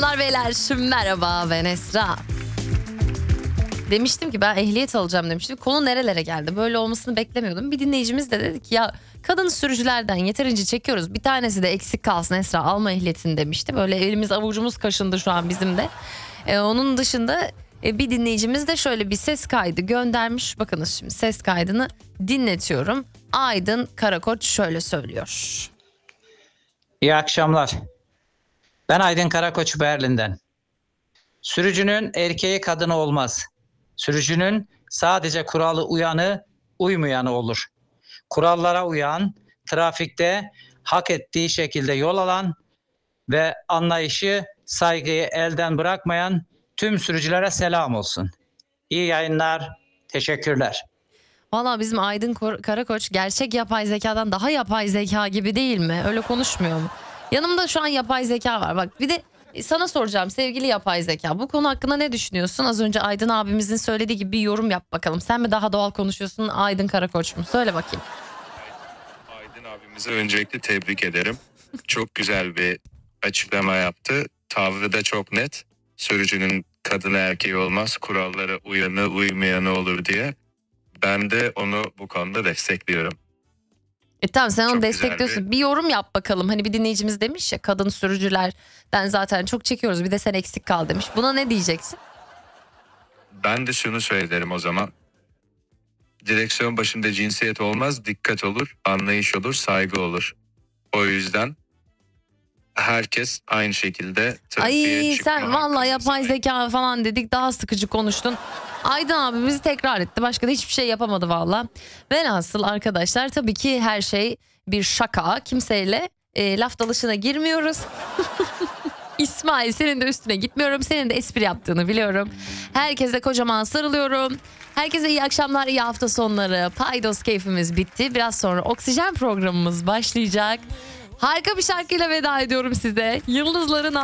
Hanımlar beyler merhaba, ben Esra. Demiştim ki ben ehliyet alacağım demiştim. Konu nerelere geldi? Böyle olmasını beklemiyordum. Bir dinleyicimiz de dedi ki ya kadın sürücülerden yeterince çekiyoruz. Bir tanesi de eksik kalsın Esra, alma ehliyetini demişti. Böyle elimiz avucumuz kaşındı şu an bizim de. Onun dışında bir dinleyicimiz de şöyle bir ses kaydı göndermiş. Bakınız şimdi ses kaydını dinletiyorum. Aydın Karakoç şöyle söylüyor. İyi akşamlar. Ben Aydın Karakoç Berlin'den. Sürücünün erkeği kadını olmaz. Sürücünün sadece kuralı uyanı, uymayanı olur. Kurallara uyan, trafikte hak ettiği şekilde yol alan ve anlayışı, saygıyı elden bırakmayan tüm sürücülere selam olsun. İyi yayınlar, teşekkürler. Valla bizim Aydın Karakoç gerçek yapay zekadan daha yapay zeka gibi değil mi? Öyle konuşmuyor mu? Yanımda şu an yapay zeka var. Bak bir de sana soracağım sevgili yapay zeka. Bu konu hakkında ne düşünüyorsun? Az önce Aydın abimizin söylediği gibi bir yorum yap bakalım. Sen mi daha doğal konuşuyorsun, Aydın Karakoç mu? Söyle bakayım. Aydın abimizi öncelikle tebrik ederim. Çok güzel bir açıklama yaptı. Tavrı da çok net. Sürücünün kadını erkeği olmaz, kurallara uyanı uymayanı olur diye. Ben de onu bu konuda destekliyorum. Tamam sen onu Çok destekliyorsun. güzel Bir yorum yap bakalım. Hani bir dinleyicimiz demiş ya kadın sürücülerden zaten çok çekiyoruz. Bir de sen eksik kal demiş. Buna ne diyeceksin? Ben de şunu söylerim o zaman. Direksiyon başında cinsiyet olmaz, dikkat olur, anlayış olur, saygı olur. O yüzden herkes aynı şekilde trafiğe Ay çıkma sen vallahi hakkına yapay sahip. zeka falan dedik, daha sıkıcı konuştun. Aydın abi bizi tekrar etti. Başka da hiçbir şey yapamadı valla. Velhasıl arkadaşlar tabii ki her şey bir şaka. Kimseyle laf dalışına girmiyoruz. İsmail senin de üstüne gitmiyorum. Senin de espri yaptığını biliyorum. Herkese kocaman sarılıyorum. Herkese iyi akşamlar, iyi hafta sonları. Paydos keyfimiz bitti. Biraz sonra Oksijen programımız başlayacak. Harika bir şarkıyla veda ediyorum size. Yıldızların